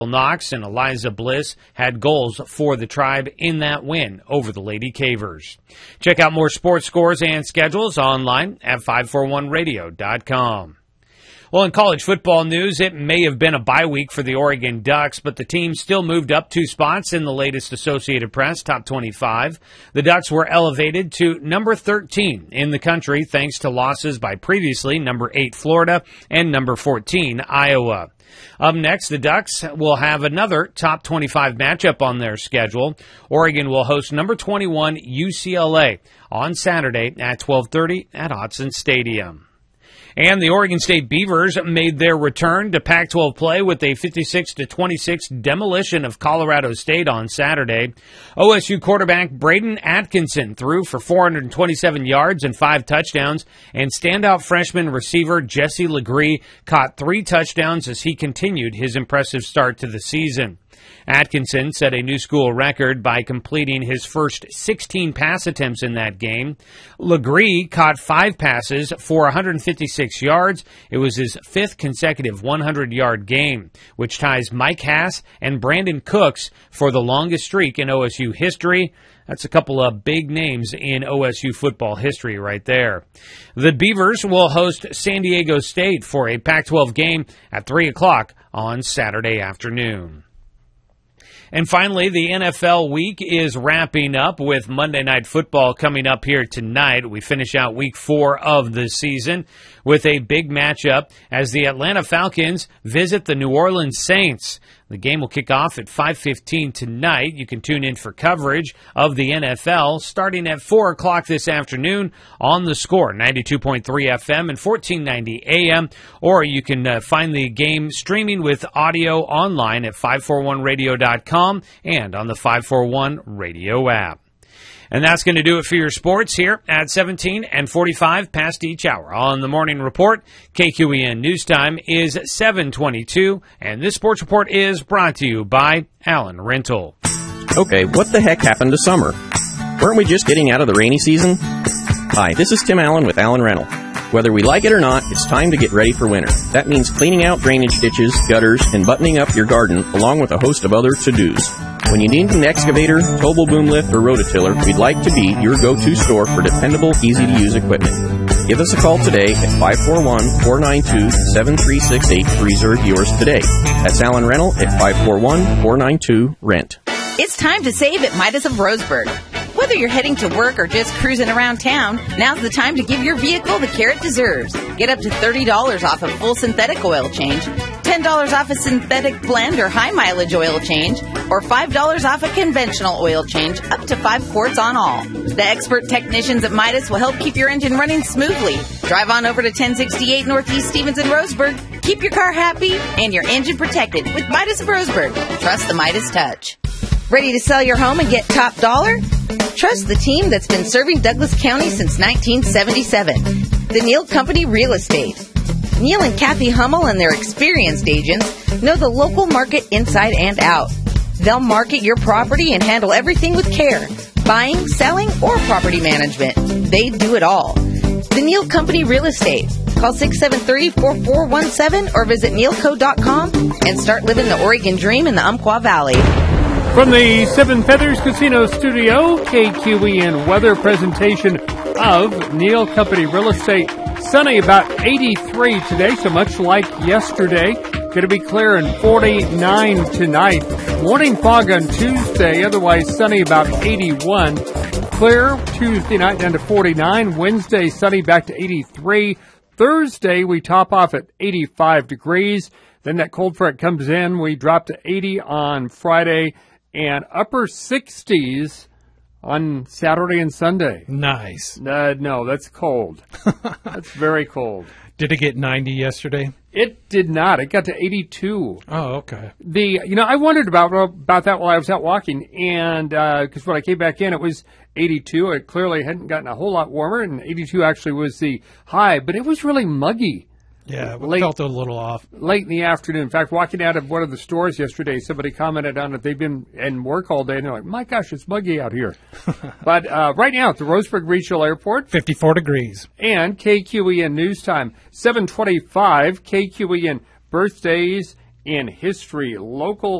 Knox and Eliza Bliss had goals for the Tribe in that win over the Lady Cavers. Check out more sports scores and schedules online at 541radio.com. Well, in college football news, it may have been a bye week for the Oregon Ducks, but the team still moved up 2 spots in the latest Associated Press top 25. The Ducks were elevated to number 13 in the country thanks to losses by previously number 8 Florida and number 14 Iowa. Up next, the Ducks will have another top 25 matchup on their schedule. Oregon will host number 21 UCLA on Saturday at 12:30 at Autzen Stadium. And the Oregon State Beavers made their return to Pac-12 play with a 56-26 demolition of Colorado State on Saturday. OSU quarterback Braden Atkinson threw for 427 yards and 5 touchdowns, and standout freshman receiver Jesse Legree caught 3 touchdowns as he continued his impressive start to the season. Atkinson set a new school record by completing his first 16 pass attempts in that game. Legree caught 5 passes for 156 yards. It was his 5th consecutive 100-yard game, which ties Mike Hass and Brandon Cooks for the longest streak in OSU history. That's a couple of big names in OSU football history right there. The Beavers will host San Diego State for a Pac-12 game at 3 o'clock on Saturday afternoon. And finally, the NFL week is wrapping up with Monday Night Football coming up here tonight. We finish out week 4 of the season with a big matchup as the Atlanta Falcons visit the New Orleans Saints. The game will kick off at 5:15 tonight. You can tune in for coverage of the NFL starting at 4 o'clock this afternoon on The Score, 92.3 FM and 1490 AM. Or you can find the game streaming with audio online at 541radio.com and on the 541 Radio app. And that's going to do it for your sports here at 17 and 45 past each hour. On the Morning Report, KQEN News Time is 7:22, and this sports report is brought to you by Allen Rental. Okay, what the heck happened to summer? Weren't we just getting out of the rainy season? Hi, this is Tim Allen with Allen Rental. Whether we like it or not, it's time to get ready for winter. That means cleaning out drainage ditches, gutters, and buttoning up your garden, along with a host of other to-dos. When you need an excavator, towable boom lift, or rototiller, we'd like to be your go-to store for dependable, easy-to-use equipment. Give us a call today at 541-492-7368 to reserve yours today. That's Allen Rental at 541-492-RENT. It's time to save at Midas of Roseburg. Whether you're heading to work or just cruising around town, now's the time to give your vehicle the care it deserves. Get up to $30 off a full synthetic oil change, $10 off a synthetic blend or high mileage oil change, or $5 off a conventional oil change, up to 5 quarts on all. The expert technicians at Midas will help keep your engine running smoothly. Drive on over to 1068 Northeast Stevens in Roseburg. Keep your car happy and your engine protected with Midas of Roseburg. Trust the Midas touch. Ready to sell your home and get top dollar? Trust the team that's been serving Douglas County since 1977. The Neal Company Real Estate. Neal and Kathy Hummel and their experienced agents know the local market inside and out. They'll market your property and handle everything with care. Buying, selling, or property management. They do it all. The Neal Company Real Estate. Call 673-4417 or visit nealco.com and start living the Oregon dream in the Umpqua Valley. From the Seven Feathers Casino Studio, KQEN weather presentation of Neal Company Real Estate. Sunny, about 83 today, so much like yesterday. Going to be clear and 49 tonight. Morning fog on Tuesday, otherwise sunny, about 81. Clear Tuesday night down to 49. Wednesday, sunny, back to 83. Thursday, we top off at 85 degrees. Then that cold front comes in. We drop to 80 on Friday. And upper 60s on Saturday and Sunday. Nice. No, that's cold. That's very cold. Did it get 90 yesterday? It did not. It got to 82. Oh, okay. I wondered about that while I was out walking, and because when I came back in, it was 82. It clearly hadn't gotten a whole lot warmer, and 82 actually was the high, but it was really muggy. Yeah, it felt a little off. Late in the afternoon. In fact, walking out of one of the stores yesterday, somebody commented on it. They've been in work all day, and they're like, my gosh, it's muggy out here. But right now at the Roseburg Regional Airport. 54 degrees. And KQEN News Time, 7:25, KQEN birthdays in history. Local